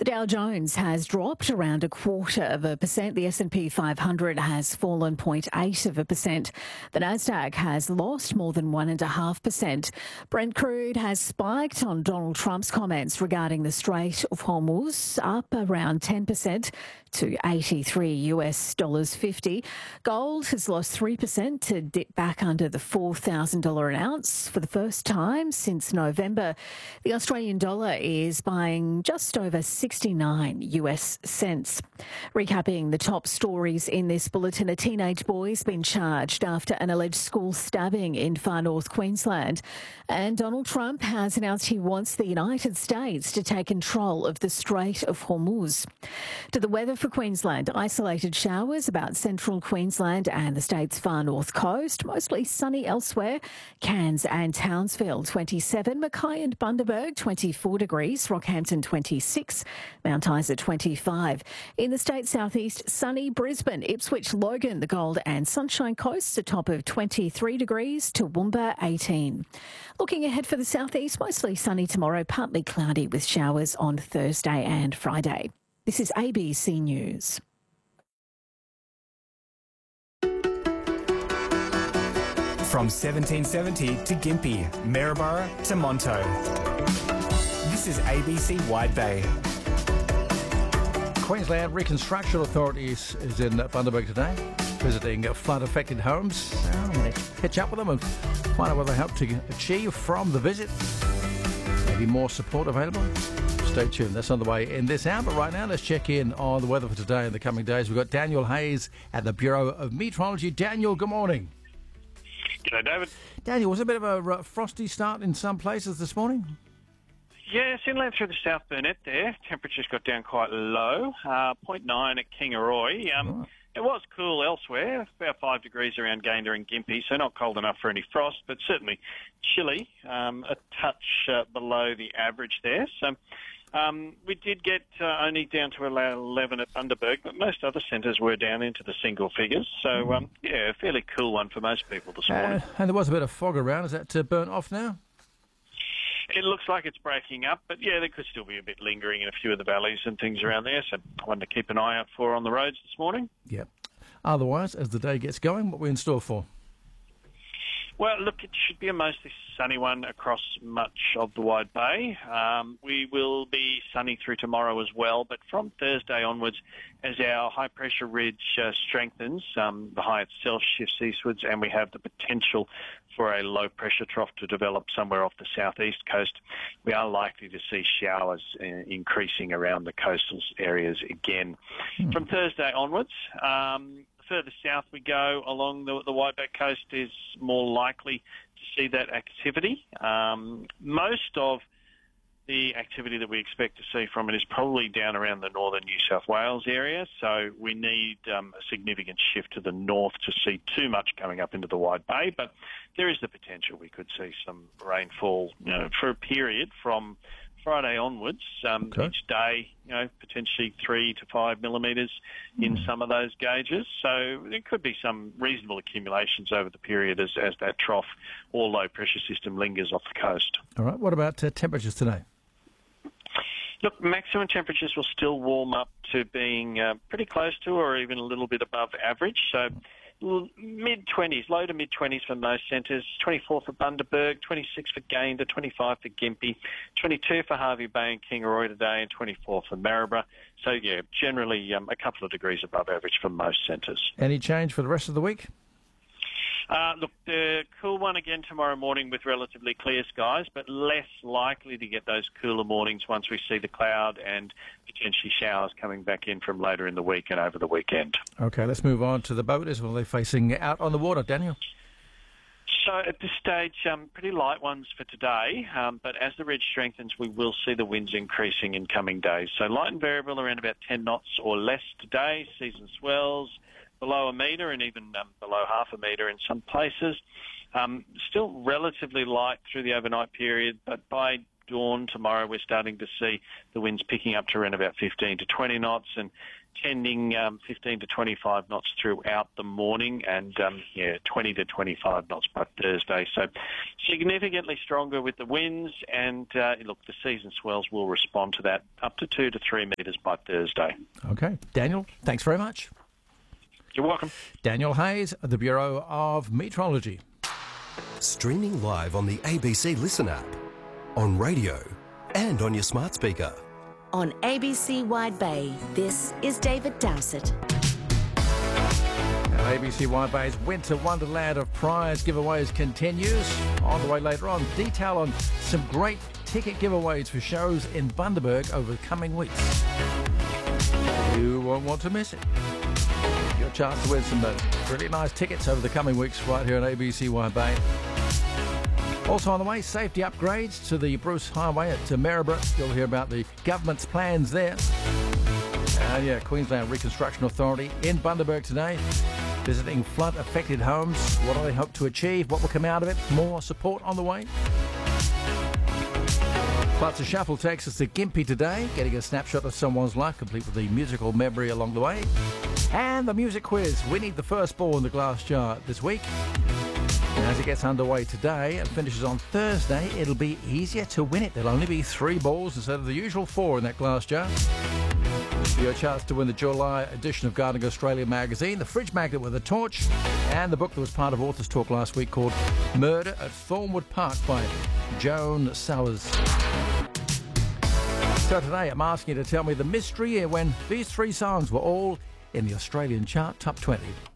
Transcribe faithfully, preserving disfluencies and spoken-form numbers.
The Dow Jones has dropped around a quarter of a percent. The S and P five hundred has fallen zero point eight of a percent. The Nasdaq has lost more than one and a half percent. Brent crude has spiked on Donald Trump's comments regarding the Strait of Hormuz, up around ten percent to eighty-three U S dollars fifty. Gold has lost three percent to dip back under the four thousand dollars an ounce for the first time since November. The Australian dollar is buying just over sixty-nine U S cents. Recapping the top stories in this bulletin, a teenage boy's been charged after an alleged school stabbing in far north Queensland. And Donald Trump has announced he wants the United States to take control of the Strait of Hormuz. To the weather for Queensland, isolated showers about central Queensland and the state's far north coast, mostly sunny elsewhere. Cairns and Townsville twenty-seven, Mackay and Bundaberg twenty-four degrees, Rockhampton twenty-six, Mount Isa twenty-five. In the state southeast, sunny Brisbane, Ipswich, Logan, the Gold and Sunshine Coasts, a top of twenty-three degrees, Toowoomba eighteen. Looking ahead for the southeast, mostly sunny tomorrow, partly cloudy with showers on Thursday and Friday. This is A B C News. From seventeen seventy to Gympie, Maryborough to Monto. This is A B C Wide Bay. Queensland Reconstruction Authorities is in Bundaberg today, visiting flood-affected homes. Now I'm going to catch up with them and find out what they hope to achieve from the visit. Maybe more support available. Stay tuned. That's on the way in this hour. But right now, let's check in on the weather for today and the coming days. We've got Daniel Hayes at the Bureau of Meteorology. Daniel, good morning. G'day, David. Daniel, was it a bit of a frosty start in some places this morning? Yes, inland through the South Burnett there. Temperatures got down quite low, uh, zero point nine at Kingaroy. Um, Right. It was cool elsewhere, about five degrees around Gayndah and Gympie, so not cold enough for any frost, but certainly chilly, um, a touch uh, below the average there. So um, we did get uh, only down to eleven at Bundaberg, but most other centres were down into the single figures. So, um, yeah, a fairly cool one for most people this morning. Uh, and there was a bit of fog around. Is that uh, burnt off now? It looks like it's breaking up, but yeah, there could still be a bit lingering in a few of the valleys and things around there, so one to keep an eye out for on the roads this morning. Yep. Otherwise, as the day gets going, what are we in store for? Well, look, it should be a mostly sunny one across much of the Wide Bay. Um, we will be sunny through tomorrow as well, but from Thursday onwards, as our high-pressure ridge uh, strengthens, um, the high itself shifts eastwards, and we have the potential for a low-pressure trough to develop somewhere off the southeast coast. We are likely to see showers uh, increasing around the coastal areas again. Hmm. From Thursday onwards, um, further south we go along the, the Wide Bay coast is more likely to see that activity. Um, most of the activity that we expect to see from it is probably down around the northern New South Wales area, so we need um, a significant shift to the north to see too much coming up into the Wide Bay, but there is the potential we could see some rainfall, you know, for a period from Friday onwards, um, okay. each day, you know, potentially three to five millimetres in mm. some of those gauges. So there could be some reasonable accumulations over the period as, as that trough or low pressure system lingers off the coast. All right. What about uh, temperatures today? Look, maximum temperatures will still warm up to being uh, pretty close to or even a little bit above average. So mid-twenties, low to mid-twenties for most centres, twenty-four for Bundaberg, twenty-six for Gayndah, twenty-five for Gympie, twenty-two for Hervey Bay and Kingaroy today, and twenty-four for Maryborough. So, yeah, generally um, a couple of degrees above average for most centres. Any change for the rest of the week? Uh, look, the cool one again tomorrow morning with relatively clear skies, but less likely to get those cooler mornings once we see the cloud and potentially showers coming back in from later in the week and over the weekend. Okay, let's move on to the boaters. What are they facing out on the water, Daniel? So at this stage, um, pretty light ones for today, um, but as the ridge strengthens, we will see the winds increasing in coming days. So light and variable around about ten knots or less today, season swells below a metre and even um, below half a metre in some places. Um, still relatively light through the overnight period, but by dawn tomorrow, we're starting to see the winds picking up to around about fifteen to twenty knots and tending um, fifteen to twenty-five knots throughout the morning, and um, yeah, twenty to twenty-five knots by Thursday. So significantly stronger with the winds, and uh, look, the season swells will respond to that, up to two to three metres by Thursday. Okay. Daniel, thanks very much. You're welcome. Daniel Hayes, the Bureau of Meteorology. Streaming live on the A B C Listen app, on radio and on your smart speaker. On A B C Wide Bay, this is David Dowsett. Our A B C Wide Bay's Winter Wonderland of prize giveaways continues. On the way later on, detail on some great ticket giveaways for shows in Bundaberg over the coming weeks. You won't want to miss it. Your chance to win some uh, really nice tickets over the coming weeks right here on A B C Wide Bay. Also on the way, safety upgrades to the Bruce Highway at Maryborough. You'll hear about the government's plans there. And yeah, Queensland Reconstruction Authority in Bundaberg today, visiting flood-affected homes. What do they hope to achieve? What will come out of it? More support on the way. Plus, a shuffle takes us to Gympie today, getting a snapshot of someone's life, complete with the musical memory along the way. And the music quiz. We need the first ball in the glass jar this week. And as it gets underway today and finishes on Thursday, it'll be easier to win it. There'll only be three balls instead of the usual four in that glass jar. Your chance to win the July edition of Gardening Australia magazine, the fridge magnet with a torch, and the book that was part of Authors Talk last week called Murder at Thornwood Park by Joan Sowers. So today I'm asking you to tell me the mystery when these three songs were all in the Australian chart top twenty.